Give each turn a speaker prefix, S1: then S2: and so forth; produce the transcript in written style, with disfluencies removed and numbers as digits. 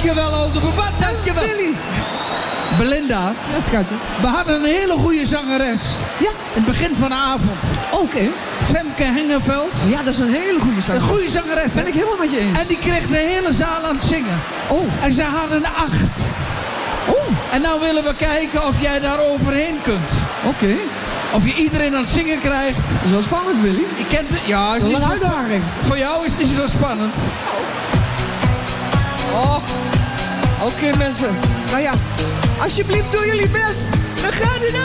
S1: Dankjewel, Oldenburg. Dankjewel.
S2: Willy.
S1: Belinda.
S2: Ja, schatje.
S1: We hadden een hele goede zangeres.
S2: Ja.
S1: In het begin van de avond.
S2: Oké.
S1: Femke Hengeveld.
S2: Ja, dat is een hele goede
S1: Een
S2: zangeres.
S1: goede zangeres.
S2: Ben ik helemaal met je eens.
S1: En die kreeg de hele zaal aan het zingen.
S2: Oh.
S1: En ze hadden 8.
S2: Oh.
S1: En nou willen we kijken of jij daar overheen kunt.
S2: Oké.
S1: Of je iedereen aan het zingen krijgt.
S2: Dat is wel spannend, Willy.
S1: Je kent het. Ja, is
S2: Dat
S1: niet
S2: is een
S1: zo
S2: uitdaging.
S1: Voor jou is het niet zo spannend.
S2: Oh. Oké, mensen. Nou ja, alsjeblieft, doen jullie best. Dan gaat het